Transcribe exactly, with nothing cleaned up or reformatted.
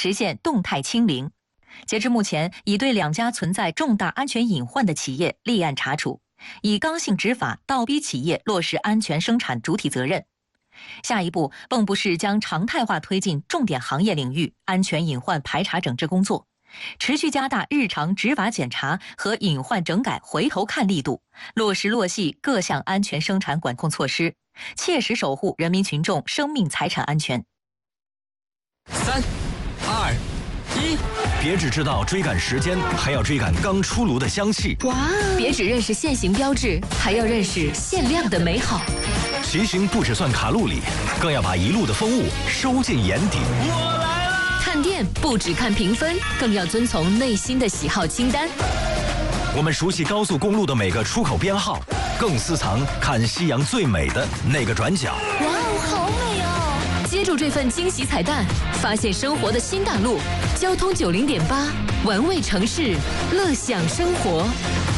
实现动态清零。截至目前，已对两家存在重大安全隐患的企业立案查处，以刚性执法倒逼企业落实安全生产主体责任。下一步，蚌埠市将常态化推进重点行业领域安全隐患排查整治工作，持续加大日常执法检查和隐患整改回头看力度，落实落细各项安全生产管控措施，切实守护人民群众生命财产安全。 三、二、一， 别只知道追赶时间，还要追赶刚出炉的香气。 哇！别只认识限行标志，还要认识限量的美好。 骑行不只算卡路里，更要把一路的风物收进眼底。 我来啦！ 看店不只看评分，更要遵从内心的喜好清单。 我们熟悉高速公路的每个出口编号，更私藏看夕阳最美的那个转角。 哇哦，好美哦！接住这份惊喜彩蛋，发现生活的新大陆。交通九零点八，玩味城市，乐享生活。